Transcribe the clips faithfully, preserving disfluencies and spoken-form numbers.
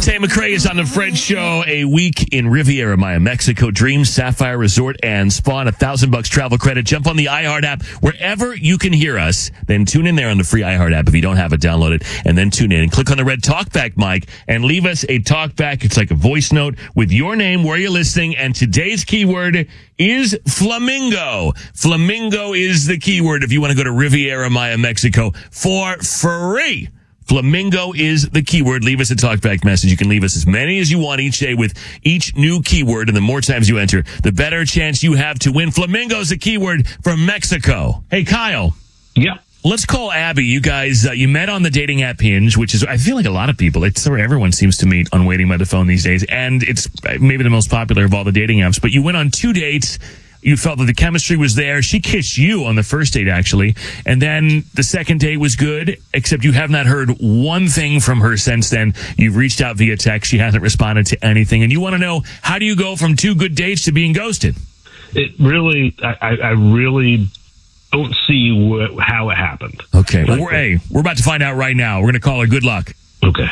Tay McRae is on the Fred Show. A week in Riviera Maya, Mexico. Dreams, Sapphire Resort, and Spawn. A thousand bucks travel credit. Jump on the iHeart app wherever you can hear us. Then tune in there on the free iHeart app. If you don't have it, download it. And then tune in and click on the red talkback mic and leave us a talkback. It's like a voice note with your name, where you're listening. And today's keyword is flamingo. Flamingo is the keyword if you want to go to Riviera Maya, Mexico for free. Flamingo is the keyword. Leave us a talkback message. You can leave us as many as you want each day with each new keyword. And the more times you enter, the better chance you have to win. Flamingo is the keyword from Mexico. Hey, Kyle. Yeah. Let's call Abby. You guys, uh, you met on the dating app Hinge, which is, I feel like a lot of people, it's where everyone seems to meet on Waiting by the Phone these days. And it's maybe the most popular of all the dating apps. But you went on two dates. You felt that the chemistry was there. She kissed you on the first date, actually. And then the second date was good, except you have not heard one thing from her since then. You've reached out via text. She hasn't responded to anything. And you want to know, how do you go from two good dates to being ghosted? It really, I, I really don't see wh- how it happened. Okay. Well, we're, hey, we're about to find out right now. We're going to call her. Good luck. Okay.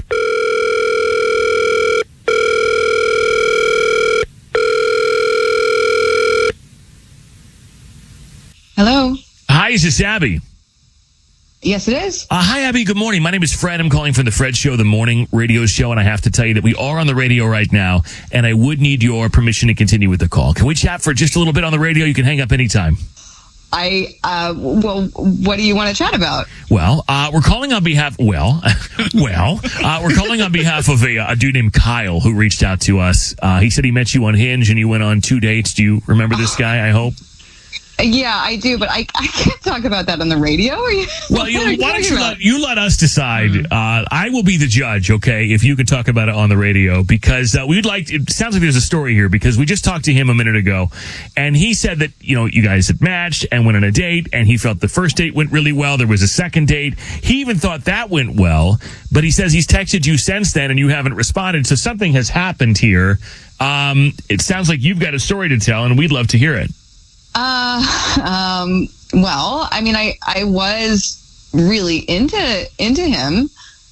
Hello. Hi, is this Abby? Yes, it is. Uh, hi, Abby. Good morning. My name is Fred. I'm calling from the Fred Show, the morning radio show, and I have to tell you that we are on the radio right now, and I would need your permission to continue with the call. Can we chat for just a little bit on the radio? You can hang up anytime. I, uh, well, what do you want to chat about? Well, uh, we're calling on behalf, well, well, uh, we're calling on behalf of a, a dude named Kyle who reached out to us. Uh, he said he met you on Hinge and you went on two dates. Do you remember this guy, I hope? Yeah, I do, but I, I can't talk about that on the radio. Are you, well, you, you why don't you let, you let us decide? Mm. Uh, I will be the judge, okay, if you can talk about it on the radio, because uh, we'd like, it sounds like there's a story here, because we just talked to him a minute ago, and he said that, you know, you guys had matched and went on a date, and he felt the first date went really well. There was a second date. He even thought that went well, but he says he's texted you since then, and you haven't responded, so something has happened here. Um, it sounds like you've got a story to tell, and we'd love to hear it. Uh, um, well, I mean, I, I was really into, into him.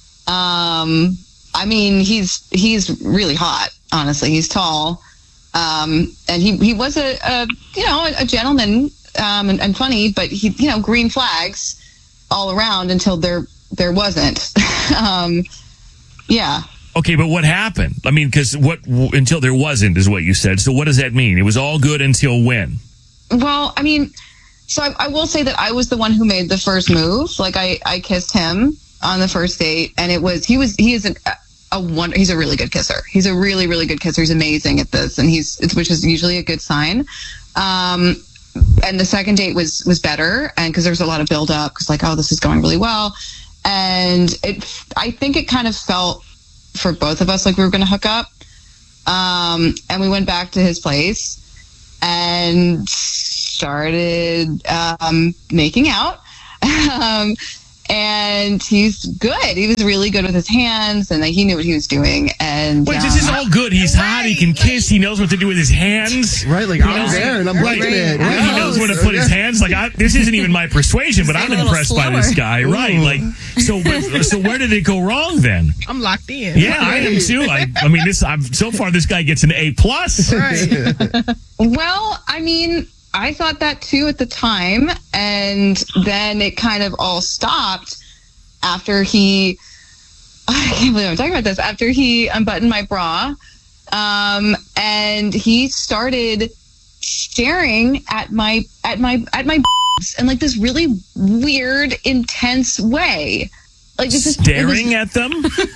Um, I mean, he's, he's really hot, honestly. He's tall. Um, and he, he was a, a you know, a, a gentleman, um, and, and funny, but he, you know, green flags all around until there, there wasn't. um, yeah. Okay, but what happened? I mean, cause what, until there wasn't is what you said. So what does that mean? It was all good until when? Well, I mean, so I, I will say that I was the one who made the first move. Like I, I kissed him on the first date, and it was he was he is a, a wonder. He's a really good kisser. He's a really really good kisser. He's amazing at this, and he's it's, which is usually a good sign. Um, and the second date was was better, and because there was a lot of build up, because like oh this is going really well, and it I think it kind of felt for both of us like we were going to hook up. Um, and we went back to his place and started um, making out. um, and he's good. He was really good with his hands, and he knew what he was doing. And wait, um, this is all good. He's right, hot. He can kiss. He knows what to do with his hands. Right, like I'm there and I'm right. looking at it. Right. He knows where to put his hands. Like I, this isn't even my persuasion, but I'm impressed slower. by this guy. Ooh. Right, like so. So where did it go wrong then? I'm locked in. Yeah, I am too. I, I mean, this. I'm so far. This guy gets an A plus. Right. Well, I mean. I thought that too at the time, and then it kind of all stopped after he, I can't believe I'm talking about this, after he unbuttoned my bra, um, and he started staring at my, at my, at my boobs in like this really weird, intense way. Like this is staring was, at them?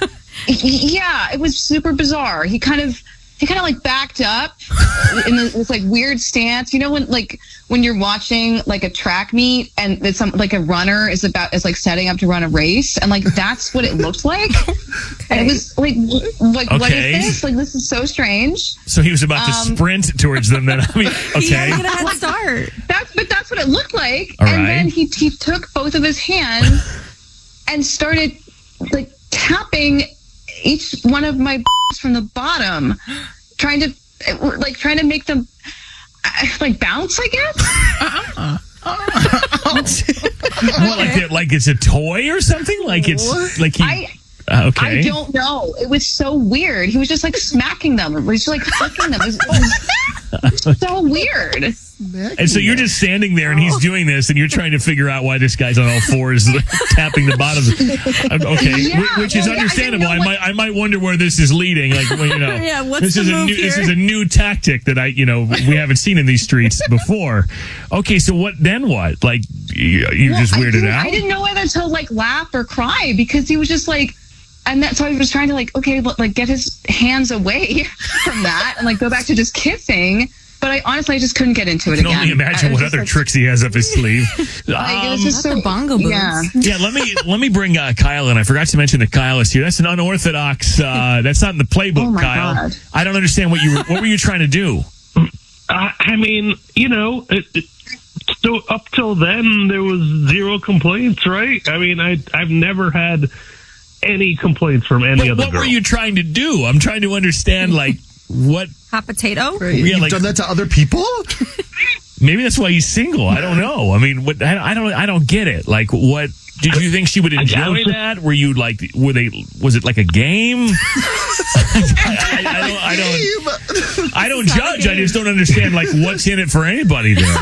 Yeah, it was super bizarre. He kind of, He kind of like backed up in this like weird stance. You know when like when you're watching like a track meet and it's some like a runner is about is like setting up to run a race, and like that's what it looked like. Okay. And it was like like okay. What is this? Like this is so strange. So he was about to um, sprint towards them. Then I mean, okay, he had to get a head start. That's but that's what it looked like. All and right. then he he took both of his hands and started like tapping each one of my from the bottom, trying to like trying to make them like bounce, I guess. Uh-uh. Uh-uh. What, like it, like it's a toy or something? Like it's what? like he. I, Uh, okay. I don't know. It was so weird. He was just like smacking them. It was just like flicking them. It was, it was so weird. And so you're just standing there and he's doing this and you're trying to figure out why this guy's on all fours tapping the bottom. Okay. Yeah, Wh- Which is well, yeah, I didn't understandable. know I, what- might I might wonder where this is leading. Like, well, you know, Yeah, what's this the is a move new this here? is a new tactic that I, you know, we haven't seen in these streets before. Okay, so what then what? Like you, you Well, just I weirded didn't- out? I didn't know whether to like laugh or cry because he was just like, and that, so I was trying to like, okay, but, like get his hands away from that and like go back to just kissing. But I honestly I just couldn't get into it I can again. only imagine I was what just other like- tricks he has up his sleeve. Like, it was Um, just Not so the bongo boots. Yeah. Yeah, let me let me bring uh, Kyle in. I forgot to mention that Kyle is here. That's an unorthodox. Uh, that's not in the playbook, Oh, my Kyle. God. I don't understand what you were, what were you trying to do. I, I mean, you know, it, it, so up till then there was zero complaints, right? I mean, I I've never had any complaints from any What, other what girl. were you trying to do? I'm trying to understand, like what. Hot potato? Yeah, You've like- done that to other people? Maybe that's why he's single. I don't know. I mean, what, I, I don't. I don't get it. Like, what did you think she would I enjoy was just- that? Were you like? Were they? Was it like a game? I, I, I don't. I don't. I don't judge. I just don't understand like what's in it for anybody there.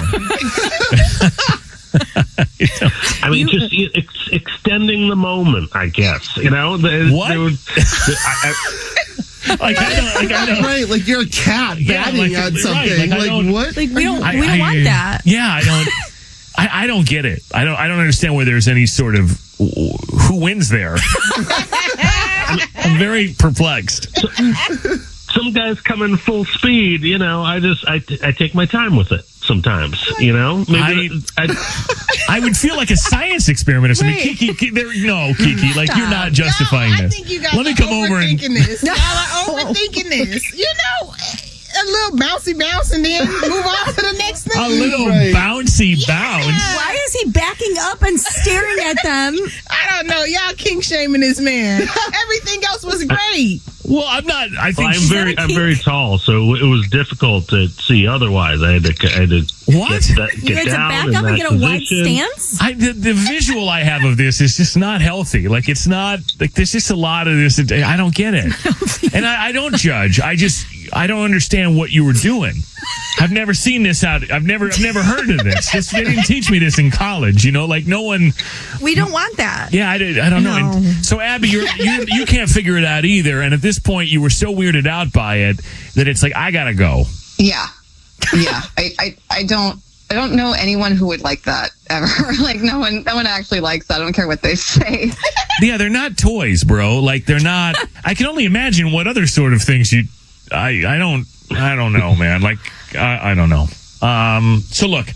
You know? I mean, just e- ex- extending the moment, I guess. You know, the, What? there was- the- I, I, Like I don't. Like I don't. Right, like you're a cat Yeah, batting like, at right, something. like, I Like, don't- what? Like, we don't, I- we don't I- want that. Yeah, I don't. I, I don't get it. I don't. I don't understand where there's any sort of who wins there. I'm, I'm very perplexed. some guys come in full speed. You know, I just I, t- I take my time with it sometimes. You know, maybe I, I, I would feel like a science experiment or something. Wait. Kiki, Kiki there, no, Kiki, like you're not justifying no, I this. think you guys Let me are come over and. overthinking this. Y'all are overthinking this. You know, a little bouncy bounce and then move on to the next thing. A little Right. bouncy bounce. Why is he backing up and staring at them? I don't know. Y'all king shaming this man. Everything else was great. Well, I'm not. I think. I'm she's very not a I'm kink. very tall, so it was difficult to see otherwise. I had to I had to What? get, that, You get had to down back in up and that get a wide position. stance? I, the, the visual I have of this is just not healthy. Like it's not like there's just a lot of this. I don't get it, and I, I don't judge. I just I don't understand what you were doing. I've never seen this out. I've never I've never heard of this. This they didn't teach me this in college. You know, like no one. We don't want that. Yeah, I, did, I don't know. No. And so Abby, you're, you you can't figure it out either. And at this point, you were so weirded out by it that it's like I gotta go. Yeah. Yeah. I, I, I don't I don't know anyone who would like that ever. Like no one no one actually likes that. I don't care what they say. Yeah, they're not toys, bro. Like they're not. I can only imagine what other sort of things you. I I don't I don't know, man. Like I, I don't know. Um. So look,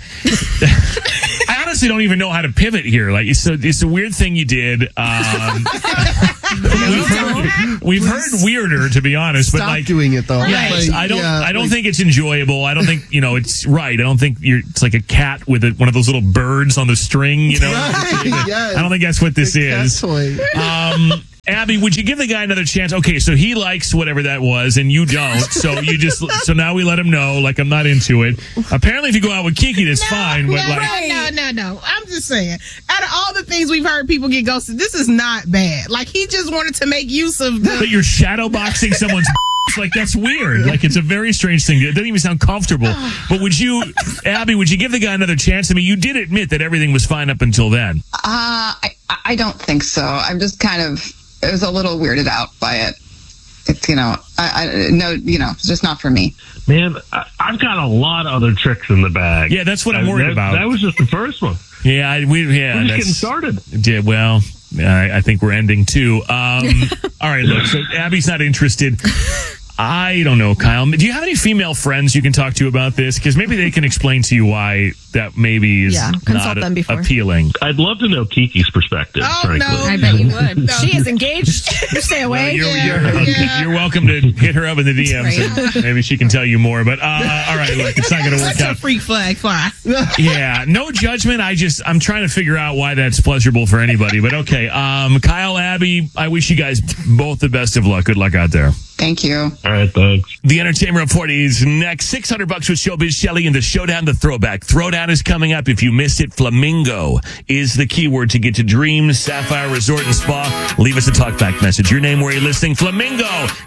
I honestly don't even know how to pivot here. Like it's a it's a weird thing you did. Um, we've heard, we've heard weirder, to be honest, but Stop like. doing it though. Yeah, it's- Like, I don't. yeah, I don't like- think it's enjoyable. I don't think you know. It's right. I don't think you're. It's like a cat with a, one of those little birds on the string. You know. Right, yes. I don't think that's what this The cat is. toy. Um, Abby, would you give the guy another chance? Okay, so he likes whatever that was, and you don't. So you just. So now we let him know. Like I'm not into it. Apparently, if you go out with Kiki, that's fine. But no, like, no, no, no. I'm just saying. Out of all the things we've heard people get ghosted, this is not bad. Like he just wanted to make use of the. that you're shadow boxing someone's. Like that's weird. Like it's a very strange thing. It doesn't even sound comfortable. But would you, Abby? Would you give the guy another chance? I mean, you did admit that everything was fine up until then. Uh I I don't think so. I'm just kind of I was a little weirded out by it. It's you know, I, I no you know, it's just not for me. Man, I, I've got a lot of other tricks in the bag. Yeah, that's what I'm Uh, worried that, about. That was just the first one. Yeah, I, we yeah. We're just that's, getting started. Yeah, well, I, I think we're ending too. Um, all right, look. So Abby's not interested. I don't know, Kyle. Do you have any female friends you can talk to about this? Because maybe they can explain to you why that maybe is Yeah, consult not them before. appealing. I'd love to know Kiki's perspective. Oh, frankly. no. I bet you would. No. She is engaged. You stay Well, away. you're, Yeah, you're, yeah. you're welcome to hit her up in the D Ms. Right. And maybe she can tell you more. But uh, all right, look, it's not going to work Such a out. freak flag fly. Yeah, no judgment. I just I'm trying to figure out why that's pleasurable for anybody. But okay, um, Kyle, Abby, I wish you guys both the best of luck. Good luck out there. Thank you. All right, thanks. The Entertainment Report is next. six hundred bucks with Showbiz Shelley in the Showdown, the Throwback Throwdown. that is coming up. If you missed it, Flamingo is the keyword to get to Dreams Sapphire Resort and Spa. Leave us a talkback message. Your name, where you're listening. Flamingo